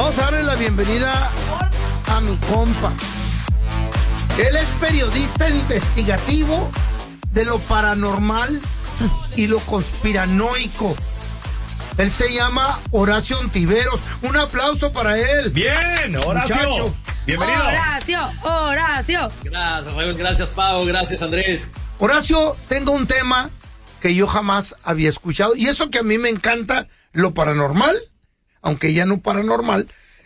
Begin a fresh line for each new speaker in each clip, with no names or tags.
Vamos a darle la bienvenida a mi compa. Él es periodista investigativo de lo paranormal y lo conspiranoico. Él se llama Horacio Ontiveros. Un aplauso para él.
Bien, Horacio.
Muchachos.
Bienvenido.
Horacio.
Gracias, Raúl. Gracias, Pau. Gracias, Andrés.
Horacio, tengo un tema que yo jamás había escuchado. Y eso que a mí me encanta lo paranormal, aunque ya no paranormal.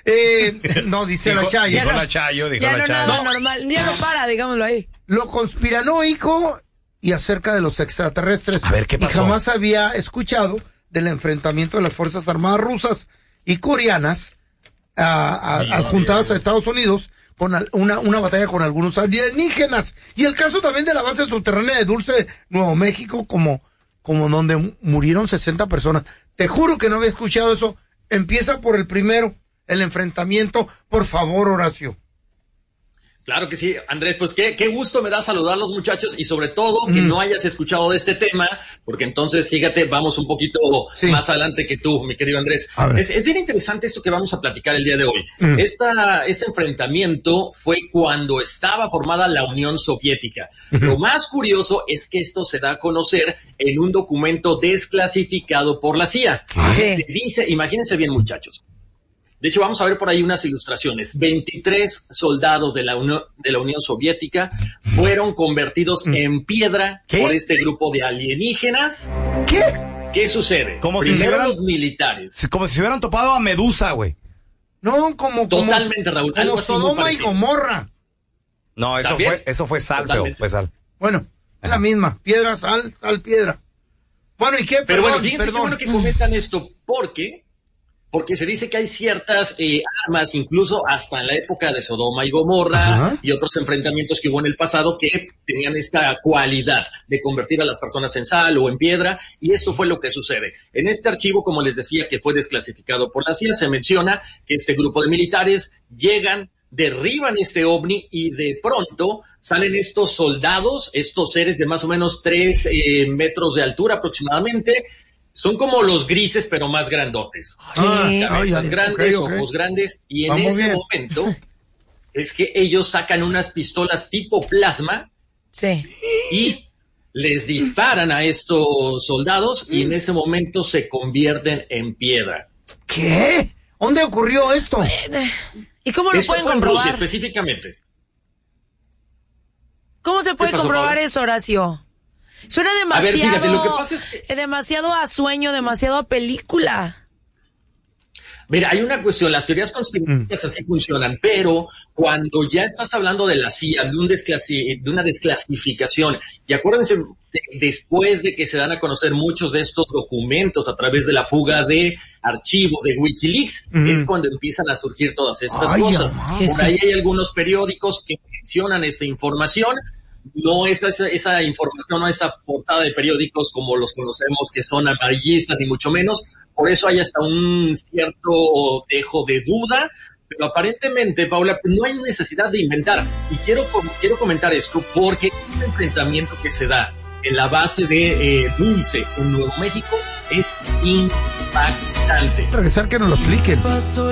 No, dice la Chayo.
Dijo la Chayo.
Nada normal. Ya no para, digámoslo ahí.
Lo conspiranoico y acerca de los extraterrestres.
A ver, ¿qué pasó?
Y jamás había escuchado del enfrentamiento de las Fuerzas Armadas rusas y coreanas adjuntadas a Estados Unidos con una batalla con algunos alienígenas. Y el caso también de la base subterránea de Dulce, Nuevo México, como donde murieron 60 personas. Te juro que no había escuchado eso. Empieza por el primero, el enfrentamiento. Por favor, Horacio.
Claro que sí, Andrés, pues qué gusto me da saludarlos, muchachos, y sobre todo que no hayas escuchado de este tema, porque entonces, fíjate, vamos un poquito más adelante que tú, mi querido Andrés. Es bien interesante esto que vamos a platicar el día de hoy. Este enfrentamiento fue cuando estaba formada la Unión Soviética. Lo más curioso es que esto se da a conocer en un documento desclasificado por la CIA. Dice, imagínense bien, muchachos. De hecho, vamos a ver por ahí unas ilustraciones. 23 soldados de la Unión Soviética fueron convertidos en piedra por este grupo de alienígenas. ¿Qué sucede? Primero los militares.
Como si se hubieran topado a Medusa, güey.
No,
Totalmente, Raúl.
Como
algo así
Sodoma y Gomorra.
No, eso fue sal, feo. Fue sal.
Bueno, es la misma. Piedra, sal, piedra. Bueno, ¿y qué?
Pero bueno, fíjense qué bueno que comentan esto, porque se dice que hay ciertas armas, incluso hasta en la época de Sodoma y Gomorra y otros enfrentamientos que hubo en el pasado que tenían esta cualidad de convertir a las personas en sal o en piedra, y esto fue lo que sucede. En este archivo, como les decía, que fue desclasificado por la CIA, se menciona que este grupo de militares llegan, derriban este ovni y de pronto salen estos soldados, estos seres de más o menos 3 metros de altura aproximadamente. Son como los grises, pero más grandotes. Cabezas grandes, ojos grandes. Y en ese momento es que ellos sacan unas pistolas tipo plasma y les disparan a estos soldados y en ese momento se convierten en piedra.
¿Qué? ¿Dónde ocurrió esto?
¿Y cómo lo pueden comprobar?
En Rusia, específicamente.
¿Cómo se puede comprobar eso, Horacio? Suena demasiado.
A ver, fíjate, lo que pasa es que
demasiado a sueño, demasiado a película.
Mira, hay una cuestión, las teorías conspirativas así funcionan, pero cuando ya estás hablando de la CIA, de una desclasificación, y acuérdense, después de que se dan a conocer muchos de estos documentos a través de la fuga de archivos de Wikileaks, es cuando empiezan a surgir todas estas cosas. Por ahí hay algunos periódicos que mencionan esta información. No es esa información, no esa portada de periódicos como los conocemos que son amarillistas, ni mucho menos. Por eso hay hasta un cierto dejo de duda, pero aparentemente, Paula, no hay necesidad de inventar. Y quiero comentar esto porque este enfrentamiento que se da en la base de Dulce, en Nuevo México, es impactante.
Regresar que nos lo expliquen.